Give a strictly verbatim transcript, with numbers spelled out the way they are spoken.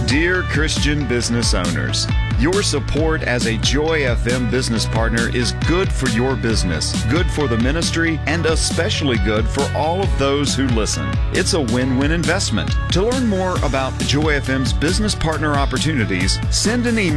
Dear Christian business owners, your support as a Joy F M business partner is good for your business, good for the ministry, and especially good for all of those who listen. It's a win-win investment. To learn more about Joy F M's business partner opportunities, send an email